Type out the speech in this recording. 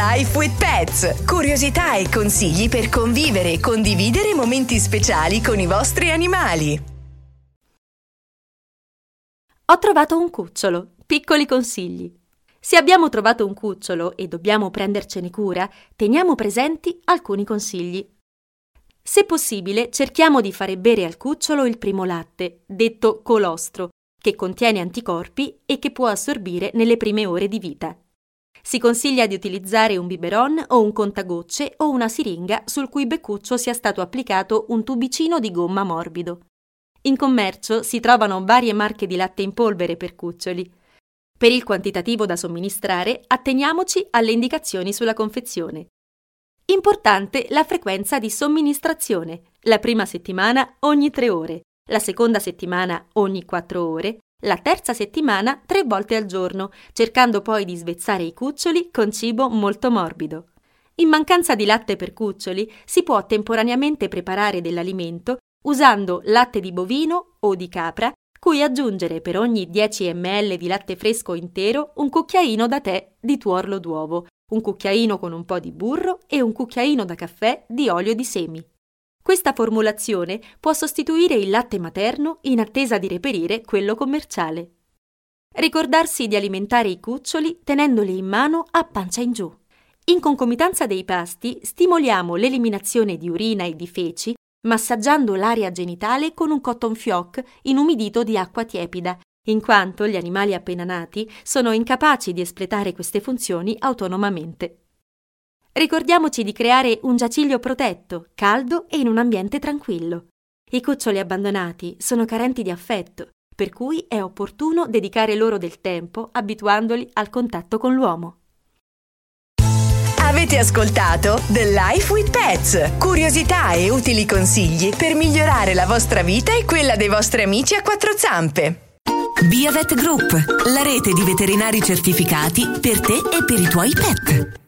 Life with Pets. Curiosità e consigli per convivere e condividere momenti speciali con i vostri animali. Ho trovato un cucciolo. Piccoli consigli. Se abbiamo trovato un cucciolo e dobbiamo prendercene cura, teniamo presenti alcuni consigli. Se possibile, cerchiamo di fare bere al cucciolo il primo latte, detto colostro, che contiene anticorpi e che può assorbire nelle prime ore di vita. Si consiglia di utilizzare un biberon o un contagocce o una siringa sul cui beccuccio sia stato applicato un tubicino di gomma morbido. In commercio si trovano varie marche di latte in polvere per cuccioli. Per il quantitativo da somministrare, atteniamoci alle indicazioni sulla confezione. Importante la frequenza di somministrazione. La prima settimana ogni 3 ore, la seconda settimana ogni 4 ore, la terza settimana 3 volte al giorno, cercando poi di svezzare i cuccioli con cibo molto morbido. In mancanza di latte per cuccioli, si può temporaneamente preparare dell'alimento usando latte di bovino o di capra, cui aggiungere per ogni 10 ml di latte fresco intero un cucchiaino da tè di tuorlo d'uovo, un cucchiaino con un po' di burro e un cucchiaino da caffè di olio di semi. Questa formulazione può sostituire il latte materno in attesa di reperire quello commerciale. Ricordarsi di alimentare i cuccioli tenendoli in mano a pancia in giù. In concomitanza dei pasti stimoliamo l'eliminazione di urina e di feci massaggiando l'area genitale con un cotton fioc inumidito di acqua tiepida, in quanto gli animali appena nati sono incapaci di espletare queste funzioni autonomamente. Ricordiamoci di creare un giaciglio protetto, caldo e in un ambiente tranquillo. I cuccioli abbandonati sono carenti di affetto, per cui è opportuno dedicare loro del tempo abituandoli al contatto con l'uomo. Avete ascoltato The Life with Pets. Curiosità e utili consigli per migliorare la vostra vita e quella dei vostri amici a 4 zampe. Biovet Group, la rete di veterinari certificati per te e per i tuoi pet.